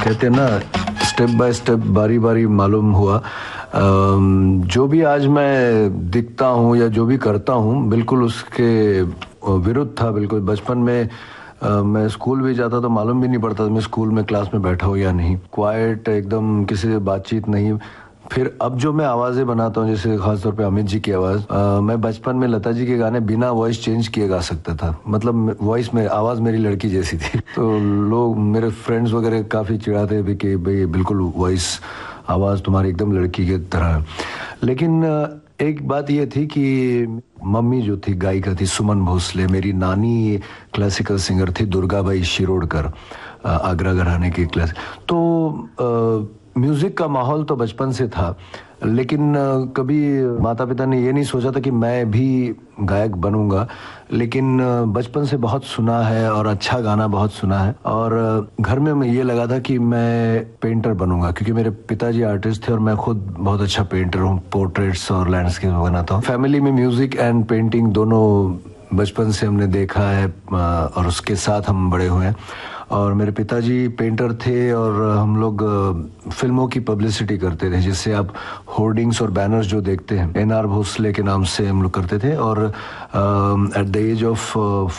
कहते हैं ना, स्टेप बाय स्टेप बारी बारी मालूम हुआ। जो भी आज मैं दिखता हूँ या जो भी करता हूँ बिल्कुल उसके विरुद्ध था। बिल्कुल बचपन में मैं स्कूल भी जाता तो मालूम भी नहीं पड़ता था मैं स्कूल में क्लास में बैठा हूँ या नहीं। क्वाइट एकदम, किसी से बातचीत नहीं। फिर अब जो मैं आवाज़ें बनाता हूँ, जैसे खासतौर पे अमित जी की आवाज़, मैं बचपन में लता जी के गाने बिना वॉइस चेंज किए गा सकता था। मतलब वॉइस में आवाज़ मेरी लड़की जैसी थी। तो लोग, मेरे फ्रेंड्स वगैरह काफ़ी चिढ़ाते भी कि भाई बिल्कुल वॉइस, आवाज़ तुम्हारी एकदम लड़की की तरह है। लेकिन एक बात ये थी कि मम्मी जो थी गायिका थी, सुमन भोसले। मेरी नानी क्लासिकल सिंगर थी, दुर्गाबाई शिरोडकर, आगरा घराने की क्लास। तो म्यूज़िक का माहौल तो बचपन से था, लेकिन कभी माता पिता ने ये नहीं सोचा था कि मैं भी गायक बनूंगा। लेकिन बचपन से बहुत सुना है और अच्छा गाना बहुत सुना है। और घर में ये लगा था कि मैं पेंटर बनूंगा, क्योंकि मेरे पिताजी आर्टिस्ट थे और मैं खुद बहुत अच्छा पेंटर हूँ, पोर्ट्रेट्स और लैंडस्केप बनाता हूँ। फैमिली में म्यूज़िक एंड पेंटिंग दोनों बचपन से हमने देखा है और उसके साथ हम बड़े हुए हैं। और मेरे पिताजी पेंटर थे और हम लोग फिल्मों की पब्लिसिटी करते थे, जिससे आप होर्डिंग्स और बैनर्स जो देखते हैं, एन.आर. भोसले के नाम से हम लोग करते थे। और एट द एज ऑफ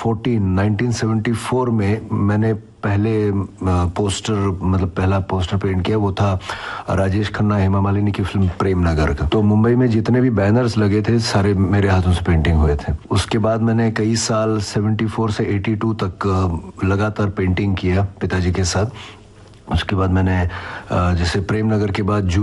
1974 में मैंने पहले पोस्टर, मतलब पहला पोस्टर पेंट किया, वो था राजेश खन्ना हेमा मालिनी की फिल्म प्रेम नगर का। तो मुंबई में जितने भी बैनर्स लगे थे सारे मेरे हाथों से पेंटिंग हुए थे। उसके बाद मैंने कई साल 74 से 82 तक लगातार पेंटिंग किया पिताजी के साथ। उसके बाद मैंने जैसे प्रेम नगर के बाद